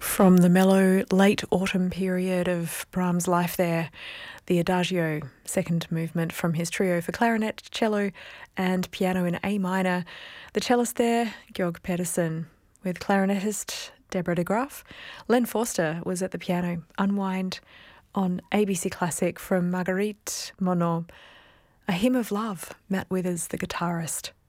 From the mellow late autumn period of Brahms' life there, the Adagio, second movement from his trio for clarinet, cello and piano in A minor. The cellist there, Georg Pedersen, with clarinetist Deborah de Graaf. Len Forster was at the piano. Unwind on ABC Classic from Marguerite Monod. A Hymn of Love, Matt Withers, the guitarist.